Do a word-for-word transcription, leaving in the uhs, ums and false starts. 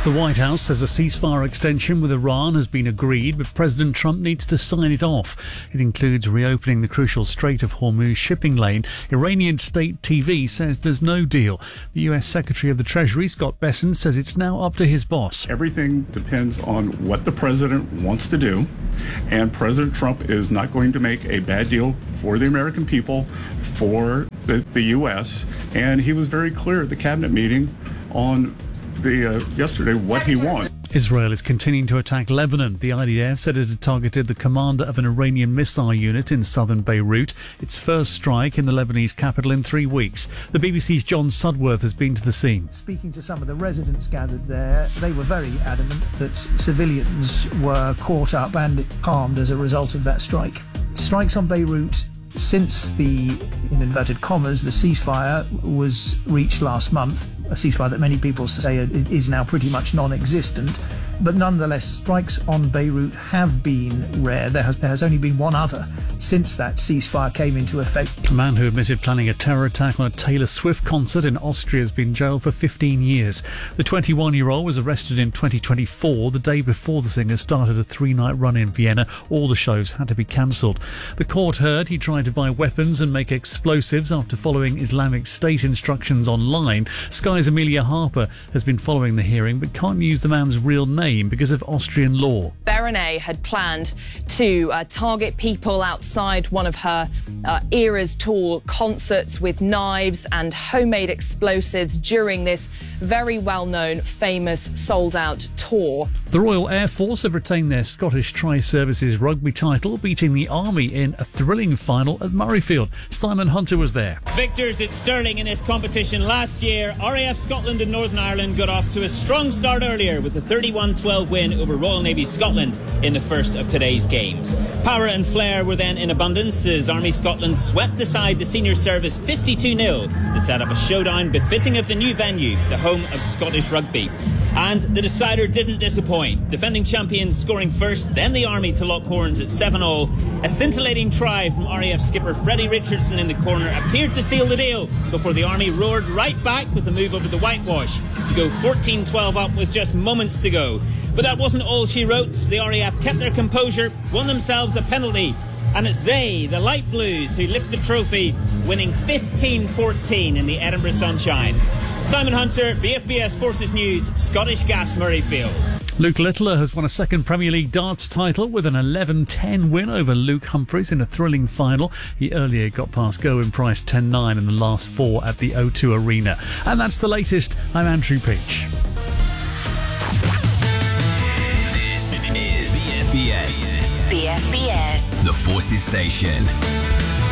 The White House says a ceasefire extension with Iran has been agreed, but President Trump needs to sign it off. It includes reopening the crucial Strait of Hormuz shipping lane. Iranian state T V says there's no deal. The U S Secretary of the Treasury, Scott Bessent, says it's now up to his boss. Everything depends on what the president wants to do, and President Trump is not going to make a bad deal for the American people, for the, the U S, and he was very clear at the cabinet meeting on the uh, yesterday what he wants. Israel is continuing to attack Lebanon. The I D F said it had targeted the commander of an Iranian missile unit in southern Beirut, its first strike in the Lebanese capital in three weeks. The B B C's John Sudworth has been to the scene. Speaking to some of the residents gathered there, they were very adamant that civilians were caught up and harmed as a result of that strike. Strikes on Beirut since the, in inverted commas, the ceasefire was reached last month, a ceasefire that many people say is now pretty much non-existent, but nonetheless strikes on Beirut have been rare. There has, there has only been one other since that ceasefire came into effect. A man who admitted planning a terror attack on a Taylor Swift concert in Austria has been jailed for fifteen years. The twenty-one-year-old was arrested in twenty twenty-four, the day before the singer started a three-night run in Vienna. All the shows had to be cancelled. The court heard he tried to buy weapons and make explosives after following Islamic State instructions online. Sky's Amelia Harper has been following the hearing but can't use the man's real name because of Austrian law. Berenice had planned to uh, target people outside one of her uh, Eras Tour concerts with knives and homemade explosives during this very well-known, famous, sold-out tour. The Royal Air Force have retained their Scottish Tri-Services rugby title, beating the Army in a thrilling final at Murrayfield. Simon Hunter was there. Victors at Stirling in this competition last year. R A F Scotland and Northern Ireland got off to a strong start earlier with a thirty-one twelve win over Royal Navy Scotland in the first of today's games. Power and flair were then in abundance as Army Scotland swept aside the senior service fifty-two nil to set up a showdown befitting of the new venue, the home of Scottish rugby. And the decider didn't disappoint. Defending champions scoring first, then the Army to lock horns at seven all. A scintillating try from R A F skipper Freddie Richardson in the corner appeared to seal the deal before the Army roared right back with the move over the whitewash to go fourteen twelve up with just moments to go. But that wasn't all she wrote. The R A F kept their composure, won themselves a penalty, and it's they, the Light Blues, who lift the trophy, winning fifteen fourteen in the Edinburgh sunshine. Simon Hunter, B F B S Forces News, Scottish Gas Murrayfield. Luke Littler has won a second Premier League darts title with an eleven ten win over Luke Humphreys in a thrilling final. He earlier got past Gerwyn Price ten nine in the last four at the O two Arena. And that's the latest. I'm Andrew Peach. This is B F B S. B F B S. The Forces Station.